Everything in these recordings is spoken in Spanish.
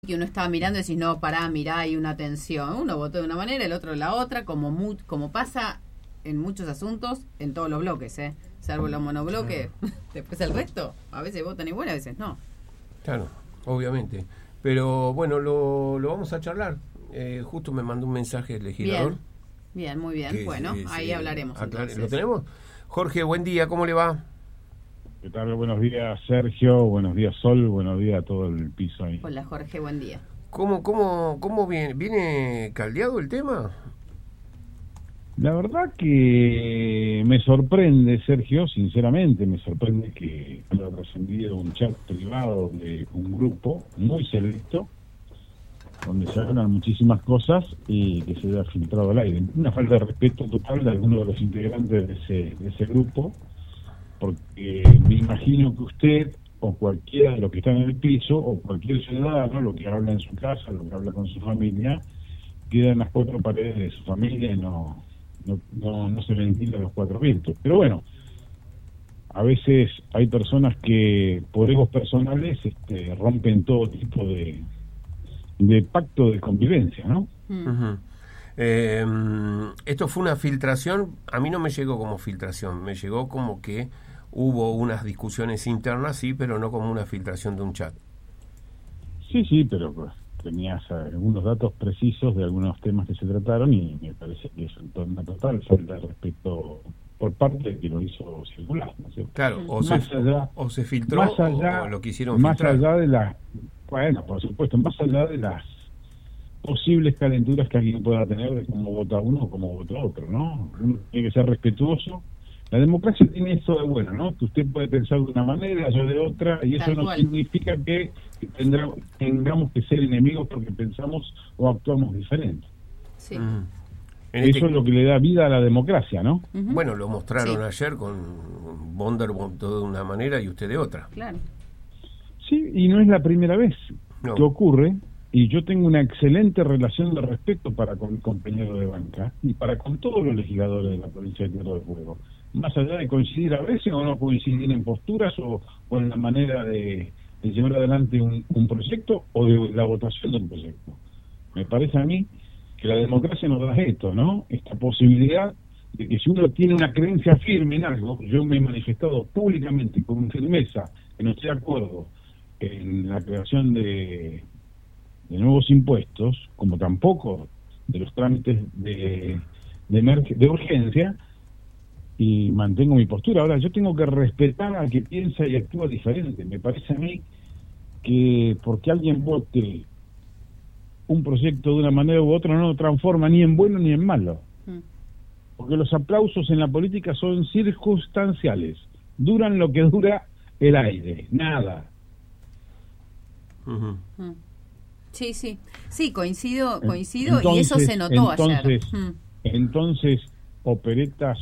que uno estaba mirando y decís, no, pará, mirá, hay una tensión. Uno votó de una manera, el otro de la otra, como pasa en muchos asuntos, en todos los bloques, salvo los monobloques. Después el resto, a veces votan igual, a veces no. Claro, obviamente. Pero bueno, lo vamos a charlar. Justo me mandó un mensaje el legislador. Bien, muy bien. Bueno, ahí hablaremos. ¿Lo tenemos? Jorge, buen día, ¿cómo le va? ¿Qué tal? Buenos días, Sergio. Buenos días, Sol. Buenos días a todo el piso ahí. Hola, Jorge, buen día. ¿Cómo viene? ¿Viene caldeado el tema? La verdad que me sorprende, Sergio, sinceramente me sorprende que haya trascendido un chat privado de un grupo muy selecto, donde se hablan muchísimas cosas y que se haya filtrado al aire. Una falta de respeto total de algunos de los integrantes de ese grupo, porque me imagino que usted o cualquiera de los que están en el piso o cualquier ciudadano, lo que habla en su casa, lo que habla con su familia, queda en las cuatro paredes de su familia y no se ventila los cuatro vientos. Pero bueno, a veces hay personas que por egos personales rompen todo tipo de pacto de convivencia, ¿no? Esto fue una filtración. A mí no me llegó como filtración, me llegó como que hubo unas discusiones internas, sí, pero no como una filtración de un chat. Sí, pero pues tenías algunos datos precisos de algunos temas que se trataron y me parece que es una total falta de respeto por parte de quien lo hizo circular, ¿no es cierto? Claro, o se filtró o lo quisieron más filtrar. Allá de la, bueno, por supuesto, más allá de las posibles calenturas que alguien pueda tener de cómo vota uno o cómo vota otro, ¿no? Uno tiene que ser respetuoso. La democracia tiene esto de bueno, ¿no? Que usted puede pensar de una manera, yo de otra, y eso no significa que tengamos que ser enemigos porque pensamos o actuamos diferente. Sí. Eso es lo que le da vida a la democracia, ¿no? Bueno, lo mostraron ayer con Bonder votó de una manera y usted de otra. Claro. Sí, y no es la primera vez que ocurre, y yo tengo una excelente relación de respeto para con mi compañero de banca y para con todos los legisladores de la provincia de Tierra del Fuego. Más allá de coincidir a veces o no coincidir en posturas o en la manera de llevar adelante un proyecto o de la votación de un proyecto. Me parece a mí que la democracia nos da esto, ¿no? Esta posibilidad de que si uno tiene una creencia firme en algo, yo me he manifestado públicamente con firmeza que no estoy de acuerdo en la creación de nuevos impuestos, como tampoco de los trámites de urgencia, y mantengo mi postura. Ahora, yo tengo que respetar al que piensa y actúa diferente. Me parece a mí que porque alguien vote un proyecto de una manera u otra no lo transforma ni en bueno ni en malo. Porque los aplausos en la política son circunstanciales. Duran lo que dura el aire, nada. Sí, coincido, entonces, y eso se notó ayer. Entonces, operetas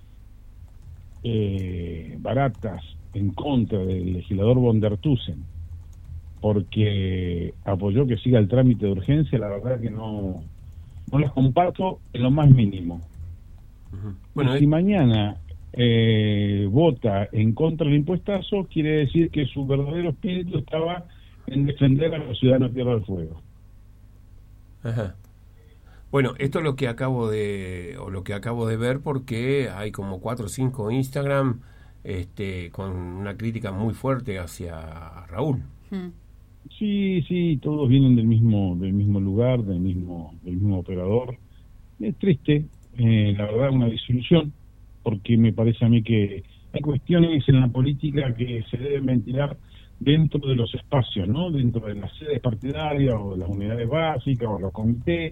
baratas en contra del legislador von der Tussen porque apoyó que siga el trámite de urgencia, la verdad que no las comparto en lo más mínimo. Bueno, si mañana vota en contra del impuestazo, quiere decir que su verdadero espíritu estaba en defender a los ciudadanos de Tierra del Fuego. Bueno, esto es lo que acabo de ver, porque hay como 4 o 5 Instagram con una crítica muy fuerte hacia Raúl. Sí, todos vienen del mismo lugar, del mismo operador. Es triste, la verdad, una disolución, porque me parece a mí que hay cuestiones en la política que se deben ventilar dentro de los espacios, ¿no? Dentro de las sedes partidarias o de las unidades básicas o los comités,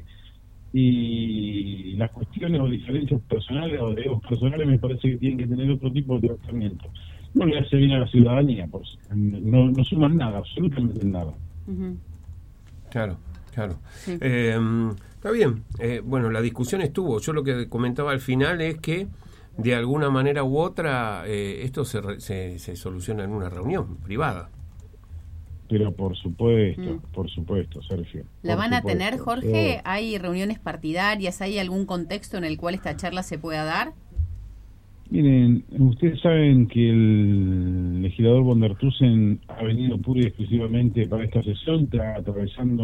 y las cuestiones o diferencias personales o de egos personales me parece que tienen que tener otro tipo de tratamiento. No le hace bien a la ciudadanía, pues no suman nada, absolutamente nada. Claro. Sí. Está bien. Bueno, la discusión estuvo. Yo lo que comentaba al final es que de alguna manera u otra esto se soluciona en una reunión privada. Pero por supuesto, Sergio. ¿La van a tener, Jorge? ¿Hay reuniones partidarias? ¿Hay algún contexto en el cual esta charla se pueda dar? Miren, ustedes saben que el legislador von der Tussen ha venido pura y exclusivamente para esta sesión, está atravesando